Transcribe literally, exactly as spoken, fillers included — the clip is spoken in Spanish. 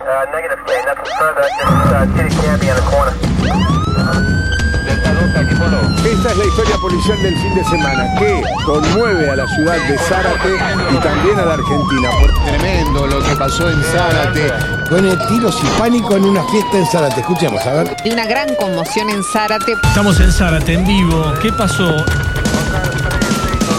negative, K, nothing further, just uh, Titty Campy on the corner. Esta es la historia policial del fin de semana que conmueve a la ciudad de Zárate y también a la Argentina. Tremendo lo que pasó en Zárate. Pone tiros y pánico en una fiesta en Zárate. Escuchemos, a ver. Hay una gran conmoción en Zárate. Estamos en Zárate, en vivo. ¿Qué pasó?